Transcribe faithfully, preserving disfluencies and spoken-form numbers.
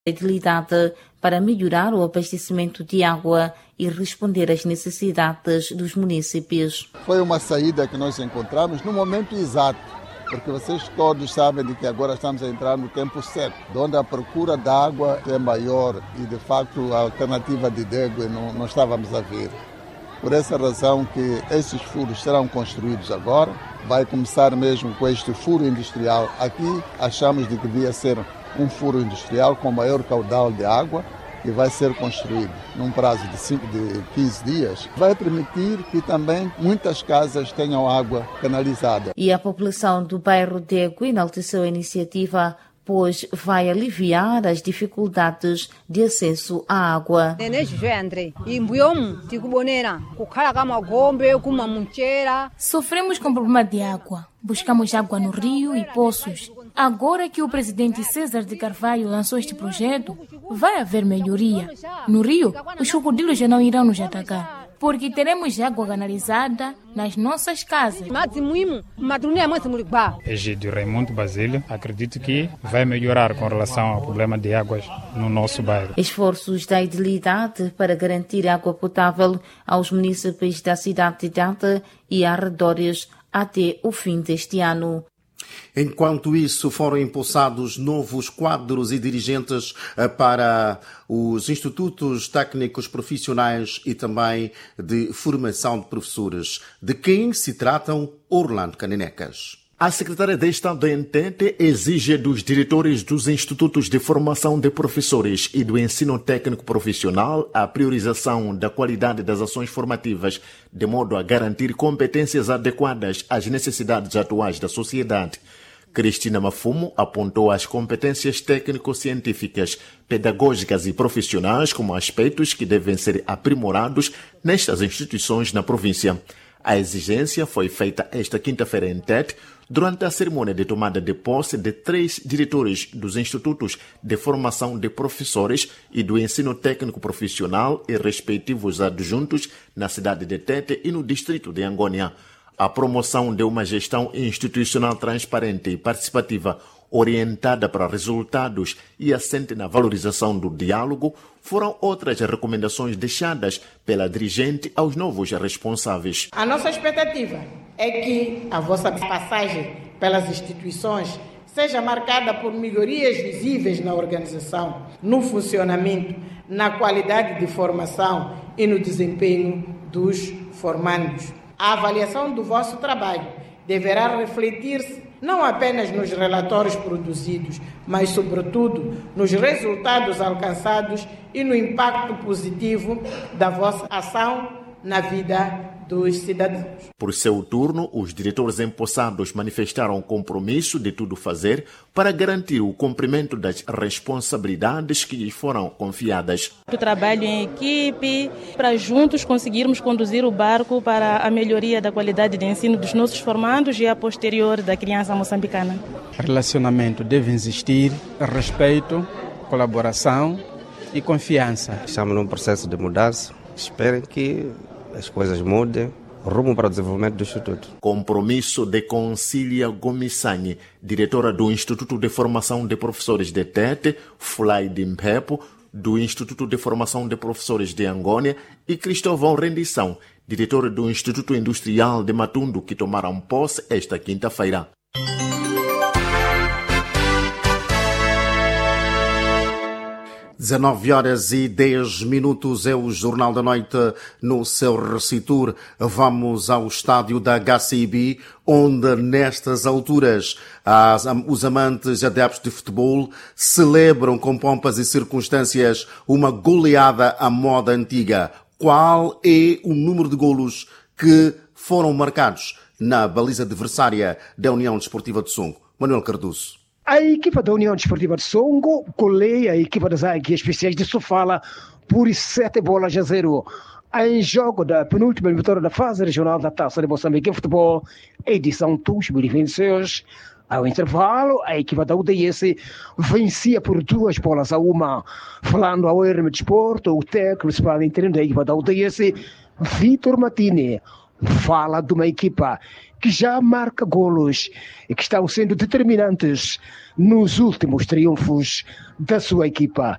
utilidade para melhorar o abastecimento de água e responder às necessidades dos municípios. Foi uma saída que nós encontramos no momento exato, porque vocês todos sabem de que agora estamos a entrar no tempo seco, onde a procura de água é maior e, de facto, a alternativa de dégue não, não estávamos a ver. Por essa razão que esses furos serão construídos agora, vai começar mesmo com este furo industrial. Aqui achamos de que devia ser um furo industrial com maior caudal de água, que vai ser construído num prazo de, cinco, de quinze dias, vai permitir que também muitas casas tenham água canalizada. E a população do bairro Dégue enalteceu a iniciativa, pois vai aliviar as dificuldades de acesso à água. Sofremos com problema de água. Buscamos água no rio e poços. Agora que o presidente César de Carvalho lançou este projeto, vai haver melhoria. No rio, os crocodilos já não irão nos atacar, porque teremos água canalizada nas nossas casas. Egídio Raimundo Basílio, acredito que vai melhorar com relação ao problema de águas no nosso bairro. Esforços da idilidade para garantir água potável aos municípios da cidade de Tete e arredores até o fim deste ano. Enquanto isso, foram impulsados novos quadros e dirigentes para os institutos técnicos profissionais e também de formação de professores. De quem se tratam? Orlando Caninecas. A Secretaria de Estado em Tete exige dos diretores dos institutos de formação de professores e do ensino técnico profissional a priorização da qualidade das ações formativas, de modo a garantir competências adequadas às necessidades atuais da sociedade. Cristina Mafumo apontou as competências técnico-científicas, pedagógicas e profissionais como aspectos que devem ser aprimorados nestas instituições na província. A exigência foi feita esta quinta-feira em Tete, durante a cerimônia de tomada de posse de três diretores dos institutos de formação de professores e do ensino técnico profissional e respectivos adjuntos na cidade de Tete e no distrito de Angônia. A promoção de uma gestão institucional transparente e participativa, orientada para resultados e assente na valorização do diálogo, foram outras recomendações deixadas pela dirigente aos novos responsáveis. A nossa expectativa é que a vossa passagem pelas instituições seja marcada por melhorias visíveis na organização, no funcionamento, na qualidade de formação e no desempenho dos formandos. A avaliação do vosso trabalho deverá refletir-se não apenas nos relatórios produzidos, mas, sobretudo, nos resultados alcançados e no impacto positivo da vossa ação na vida dos cidadãos. Por seu turno, os diretores empossados manifestaram o compromisso de tudo fazer para garantir o cumprimento das responsabilidades que lhes foram confiadas. O trabalho em equipe, para juntos conseguirmos conduzir o barco para a melhoria da qualidade de ensino dos nossos formandos e a posterior da criança moçambicana. Relacionamento deve existir, respeito, colaboração e confiança. Estamos num processo de mudança. Esperem que as coisas mudem, rumo para o desenvolvimento do Instituto. Compromisso de Concília Gomissanyi, diretora do Instituto de Formação de Professores de Tete, Fulai de Mpepo, do Instituto de Formação de Professores de Angônia, e Cristóvão Rendição, diretor do Instituto Industrial de Matundu, que tomaram posse esta quinta-feira. dezenove horas e dez minutos é o Jornal da Noite no seu Recitur. Vamos ao estádio da H C I B, onde nestas alturas as, os amantes adeptos de futebol celebram com pompas e circunstâncias uma goleada à moda antiga. Qual é o número de golos que foram marcados na baliza adversária da União Desportiva de Songo? Manuel Cardoso. A equipa da União Desportiva de Songo goleia a equipa das Águias Especiais de Sofala por sete bolas a zero. Em jogo da penúltima eliminatória da fase regional da Taça de Moçambique em futebol, edição dois mil e vinte e seis. Ao intervalo, a equipa da U D S vencia por duas bolas a uma. Falando ao R M Desporto, o técnico principal interino da equipa da U D S, Vitor Matini, fala de uma equipa que já marca golos e que estão sendo determinantes nos últimos triunfos da sua equipa.